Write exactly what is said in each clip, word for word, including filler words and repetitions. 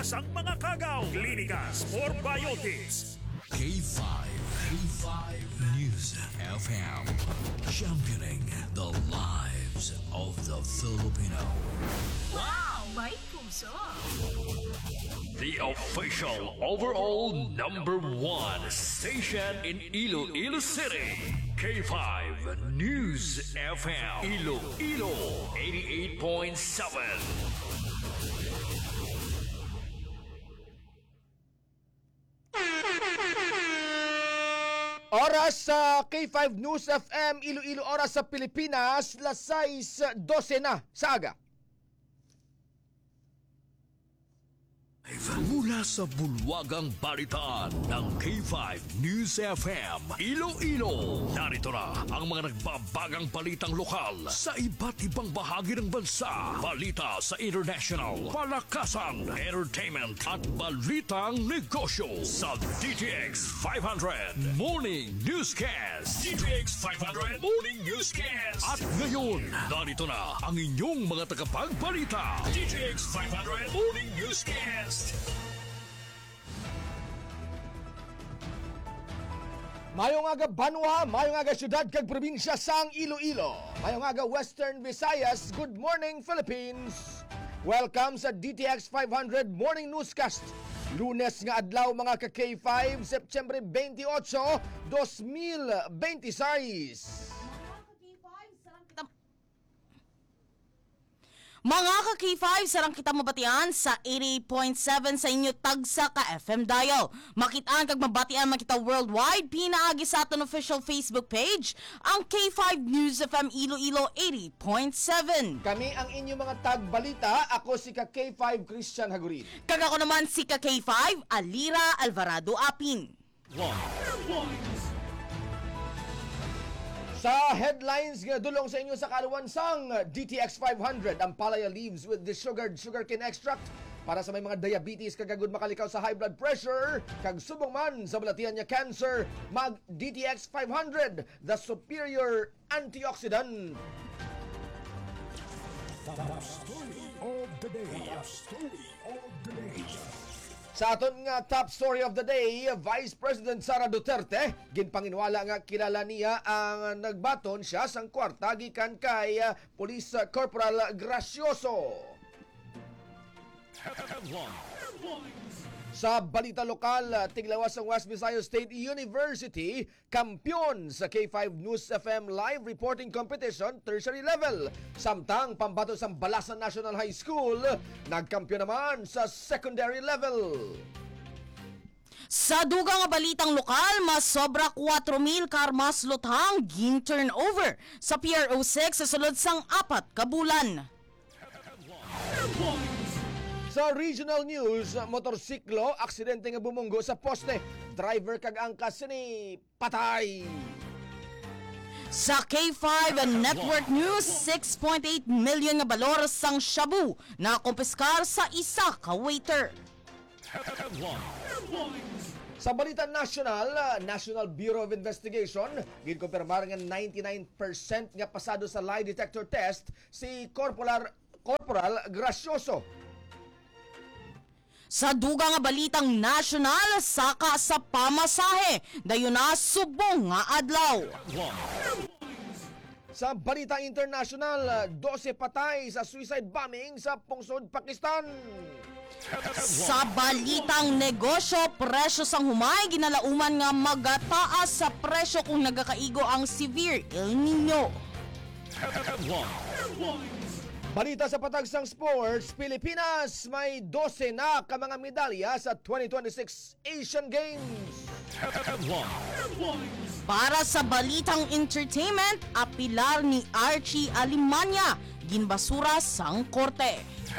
Panglakas ang mga kagaw. Clinicas for Biotics. K five. K five News F M. Championing the lives of the Filipino. Wow! May puso! The official overall number one station in Iloilo City. K five News F M. Iloilo eighty-eight point seven. Oras sa K five News F M, Iloilo oras sa Pilipinas, las sais dose na sa aga. Mula sa bulwagang balitaan ng K five News F M Iloilo, narito na ang mga nagbabagang balitang lokal sa iba't ibang bahagi ng bansa. Balita sa international, palakasan, entertainment at balitang negosyo sa D T X five hundred Morning Newscast. D T X five hundred Morning Newscast. At ngayon, narito na ang inyong mga tagapagbalita. D T X five hundred Morning Newscast. Mayong aga Banwa, mayong aga syudad kag probinsya sang Iloilo. Mayong aga Western Visayas, good morning Philippines. Welcome sa D T X five hundred Morning Newscast. Lunes nga adlaw mga ka K five, September twenty-eight, twenty twenty-six. Mga ka-K five, sarang kita mabatian sa eighty point seven sa inyo tagsa ka F M dial. Makitaan kag mabatian makita worldwide, pinaagi sa aton official Facebook page, ang K five News F M Iloilo eighty point seven. Kami ang inyong mga tagbalita. Ako si ka K five Christian Hagurin. Kag ako naman si ka-K five Alira Alvarado Apin. Sa headlines nga dulong sa inyo sa kaluwansang D T X five hundred, ang palaya leaves with the sugared sugarcane extract para sa may mga diabetes kagagud makalikaw sa high blood pressure kag subong man sa balatian niya cancer, mag D T X five hundred, the superior antioxidant. Top story of the day. Top story of the day. Sa aton nga top story of the day, Vice President Sara Duterte ginpanginwala nga kilala niya ang nagbaton siya sang kwarta gikan kay uh, Police Corporal Gracioso. Sa balita lokal, tiglawas ang West Visayas State University, kampyon sa K five News F M live reporting competition tertiary level. Samtang pambato sa Balasan National High School, nagkampyon naman sa secondary level. Sa dugang balitang lokal, mas sobra four mil karmas luthang ging turnover sa P R O six sa sulod sang apat ka bulan. Sa regional news, motorsiklo, aksidente nga bumunggo sa poste. Driver kag angkas ni patay. Sa K five Network News, six point eight million nga balor sang shabu na kumpiskar sa isa ka waiter. Sa balita national, National Bureau of Investigation ginkumpirmar nga ninety-nine percent nga pasado sa lie detector test si Corporal Corporal Gracioso. Sa dugang balitang national, saka sa pamasahe, dayon na subong nga adlaw. Sa balita international, twelve patay sa suicide bombing sa pungsod Pakistan. Sa balitang negosyo, presyo sang humay, ginalauman nga magataas sa presyo kung nagakaigo ang severe El Nino. Balita sa patagsang sports, Pilipinas may twelve na ka mga medalya sa twenty twenty-six Asian Games. Para sa balitang entertainment, apilar ni Archie Alimanya, ginbasura sang korte.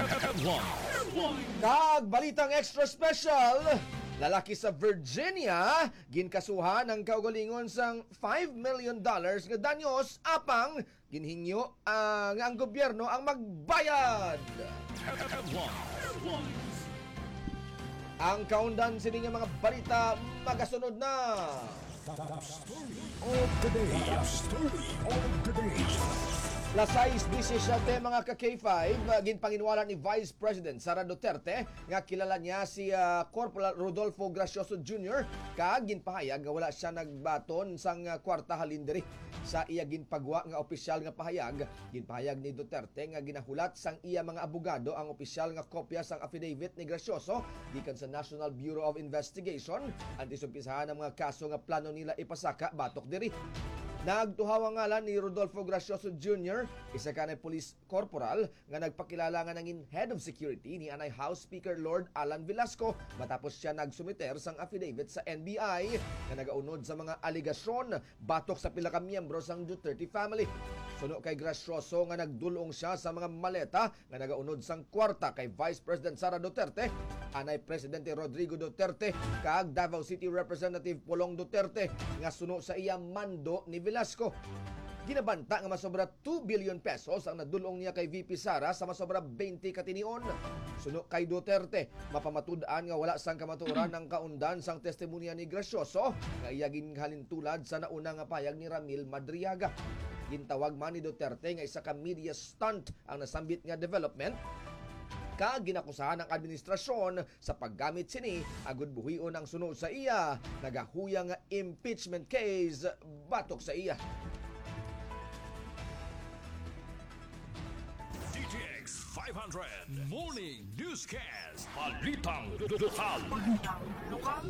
Kag balitang extra special, lalaki sa Virginia ginkasuhan ang kaugalingon sang five million dollars nga danyos apang ginhingyo ang ang gobyerno ang magbayad. Ang kaundan sini nga mga balita magasunod na. Top story of the day. Top story of the day. Las sais disisiete mga ka-K five, uh, ginpanginwala ni Vice President Sara Duterte nga kilala niya si uh, Corporal Rodolfo Gracioso Junior kag ginpahayag nga wala siya nagbaton sang uh, kwarta halin diri. Sa iya ginpagwa nga opisyal nga pahayag, ginpahayag ni Duterte nga ginahulat sang iya mga abogado ang opisyal nga kopya sang affidavit ni Gracioso gikan sa National Bureau of Investigation antes umpisahan ang mga kaso nga plano nila ipasaka batok diri. Nagtuhaw ang ngalan ni Rodolfo Gracioso Junior, isa ka na police corporal nga nagpakilala nga nangin head of security ni anay House Speaker Lord Alan Velasco matapos siya nagsumiter sang affidavit sa N B I nga nagaunod sa mga aligasyon batok sa pila ka miyembro sang Duterte family. Suno kay Gracioso nga nagdulong siya sa mga maleta nga nagaunod sang kwarta kay Vice President Sara Duterte, anay Presidente Rodrigo Duterte kag Davao City Representative Polong Duterte nga suno sa iya mando ni Velasco. Ginabanta nga masobra two billion pesos ang nadulong niya kay V P Sara sa masobra twenty katinion. Suno kay Duterte, mapamatud-an nga wala sang kamatuoran ng kaundan sang testimonya ni Gracioso nga iya ginhalintulad sa nauna nga payag ni Ramil Madriaga. Gintawag man ni Duterte nga isa ka media stunt ang nasambit nga development ka ginakusahan ng administrasyon sa paggamit sini agud buhion ang sunod sa iya nagahuyang nga impeachment case batok sa iya. D T X five hundred Morning Newscast. Balitang lokal.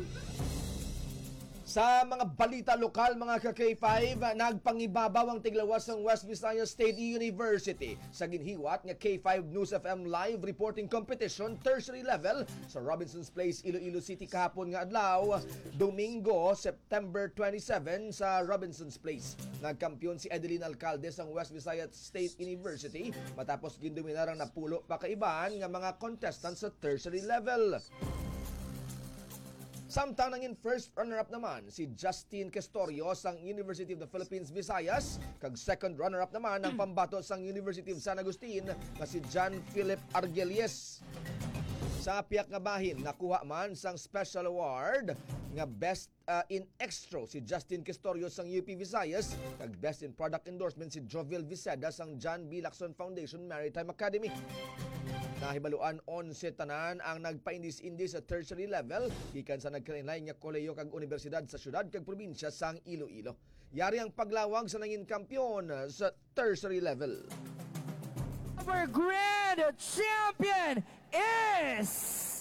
Sa mga balita lokal mga ka-K five, nagpangibabaw ang tiglawas ng West Visayas State University sa ginhiwat nga K five News F M Live Reporting Competition tertiary level sa Robinsons Place, Iloilo City kahapon nga adlaw, Domingo, September twenty-seven sa Robinsons Place. Nagkampiyon si Edeline Alcalde sang West Visayas State University matapos gindominar ang napulo pa kaibahan nga mga contestants sa tertiary level. Samtang nangin first runner-up naman si Justin Questorio sang University of the Philippines Visayas, kag second runner-up naman ang pambato sang University of San Agustin nga si John Philip Argelies. Sa piyak nga bahin, nakuha man sang special award nga Best uh, in Extro si Justin Questorio sang U P Visayas, kag Best in Product Endorsement si Jovel Viceda sang John B. Lacson Foundation Maritime Academy. Nahibaluan onse tanan ang nagpaindis-indis sa tertiary level gikan sa nagkalain-lain nga kolehiyo kag universidad sa syudad kag probinsya sang Iloilo. Yari ang paglawag sa nangin kampyon sa tertiary level. Our grand champion is